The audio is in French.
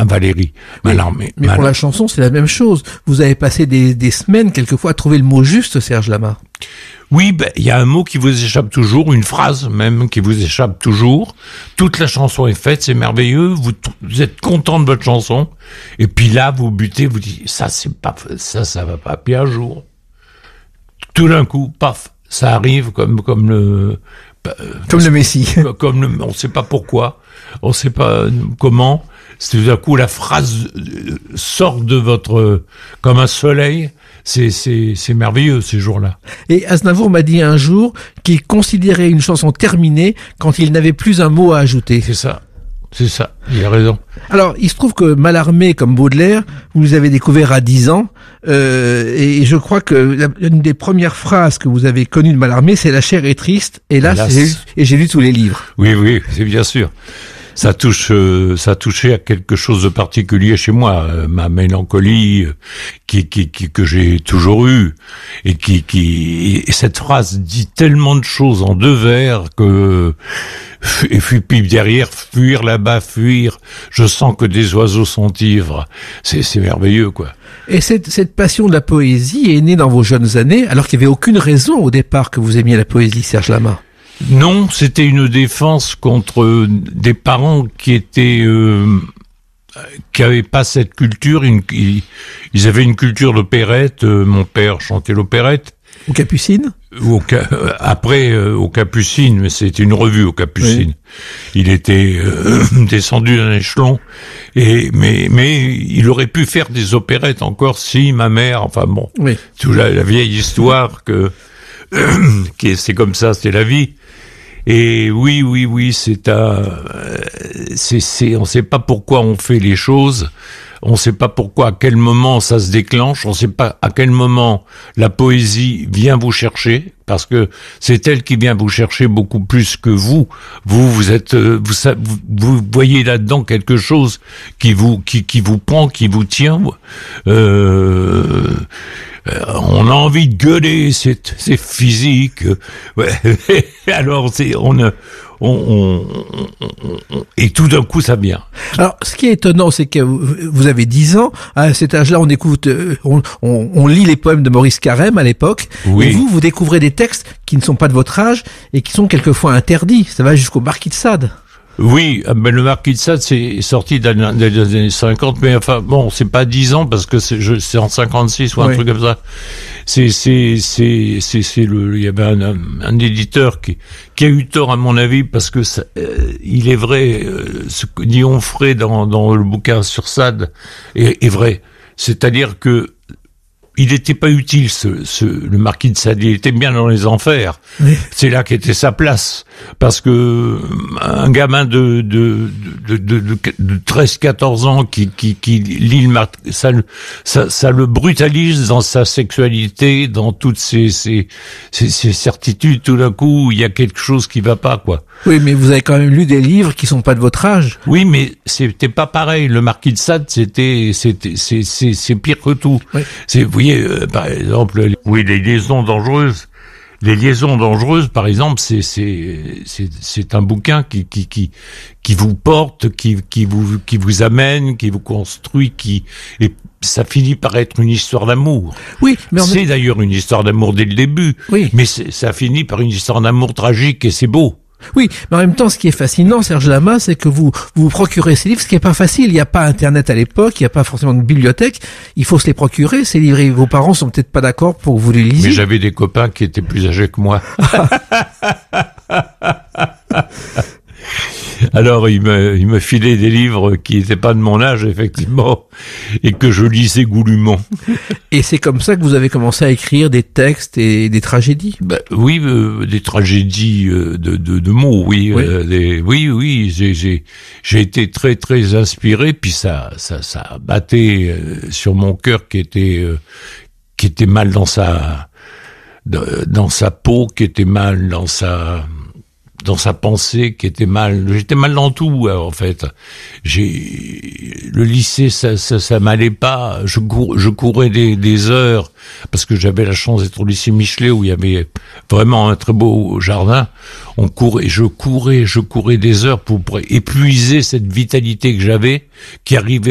Valérie Mallarmé. Mais pour la chanson, c'est la même chose. Vous avez passé des semaines, quelquefois, à trouver le mot juste, Serge Lama. Oui, il y a un mot qui vous échappe toujours, une phrase même qui vous échappe toujours. Toute la chanson est faite, c'est merveilleux. Vous êtes content de votre chanson. Et puis là, vous butez, vous dites, ça va pas. Puis un jour, tout d'un coup, paf, ça arrive comme le Messie. On sait pas pourquoi, on sait pas comment. C'est tout d'un coup, la phrase sort de votre, comme un soleil. C'est merveilleux, ces jours-là. Et Aznavour m'a dit un jour qu'il considérait une chanson terminée quand il n'avait plus un mot à ajouter. C'est ça, il a raison. Alors, il se trouve que Mallarmé, comme Baudelaire, vous les avez découverts à 10 ans, et je crois que une des premières phrases que vous avez connues de Mallarmé, c'est « La chair est triste, hélas, j'ai lu tous les livres ». Oui, c'est bien sûr. Ça touchait à quelque chose de particulier chez moi, ma mélancolie que j'ai toujours eue, et cette phrase dit tellement de choses en 2 vers que et puis derrière, fuir là-bas, fuir, je sens que des oiseaux sont ivres. C'est merveilleux, quoi. Et cette passion de la poésie est née dans vos jeunes années, alors qu'il n'y avait aucune raison au départ que vous aimiez la poésie, Serge Lama. Non, c'était une défense contre des parents qui avaient pas cette culture. Ils avaient une culture d'opérette. Mon père chantait l'opérette. Aux Capucines? Après, aux Capucines, mais c'était une revue aux Capucines. Oui. Il était descendu d'un échelon, mais il aurait pu faire des opérettes encore si ma mère, enfin bon, oui. Toute la vieille histoire c'est comme ça, c'est la vie. Et oui, on sait pas pourquoi on fait les choses, on sait pas pourquoi, à quel moment ça se déclenche, on sait pas à quel moment la poésie vient vous chercher, parce que c'est elle qui vient vous chercher beaucoup plus que vous. Vous êtes, vous voyez là-dedans quelque chose qui vous prend, qui vous tient. On a envie de gueuler, c'est physique. Ouais. Alors et tout d'un coup ça vient. Alors, ce qui est étonnant, c'est que vous avez 10 ans. À cet âge-là, on écoute, on lit les poèmes de Maurice Carême à l'époque. Oui. Et vous découvrez des textes qui ne sont pas de votre âge et qui sont quelquefois interdits. Ça va jusqu'au Marquis de Sade. Oui, mais le Marquis de Sade, c'est sorti des années 50, mais enfin, bon, c'est pas 10 ans, parce que c'est en 56 ou un truc comme ça. Il y avait un éditeur qui a eu tort, à mon avis, parce que il est vrai, ce que dit Onfray dans le bouquin sur Sade est vrai. C'est-à-dire que il n'était pas utile, le Marquis de Sade. Il était bien dans les enfers. Oui. C'est là qu'était sa place. Parce que un gamin de 13-14 ans qui lit ça le brutalise dans sa sexualité, dans toutes ses certitudes. Tout d'un coup, il y a quelque chose qui va pas, quoi. Oui, mais vous avez quand même lu des livres qui sont pas de votre âge. Oui, mais c'était pas pareil. Le Marquis de Sade, c'est pire que tout. Oui. Vous voyez, par exemple, les liaisons dangereuses. Les liaisons dangereuses, par exemple, c'est un bouquin qui vous porte, qui vous amène, qui vous construit, et ça finit par être une histoire d'amour. Oui, mais c'est d'ailleurs une histoire d'amour dès le début. Oui. Mais ça finit par une histoire d'amour tragique, et c'est beau. Oui, mais en même temps, ce qui est fascinant, Serge Lama, c'est que vous procurez ces livres, ce qui est pas facile. Il n'y a pas Internet à l'époque, il n'y a pas forcément de bibliothèque. Il faut se les procurer, ces livres. Et vos parents sont peut-être pas d'accord pour que vous les lisiez. Mais j'avais des copains qui étaient plus âgés que moi. Alors, il me filait des livres qui n'étaient pas de mon âge, effectivement, et que je lisais goulûment. Et c'est comme ça que vous avez commencé à écrire des textes et des tragédies? Oui, des tragédies de mots, oui. Oui. J'ai été très, très inspiré, puis ça battait sur mon cœur qui était mal dans sa peau, qui était mal dans sa pensée, qui était mal. J'étais mal dans tout, en fait. Le lycée, ça m'allait pas. Je courais des heures, parce que j'avais la chance d'être au lycée Michelet, où il y avait vraiment un très beau jardin. Je courais des heures pour épuiser cette vitalité que j'avais, qui arrivait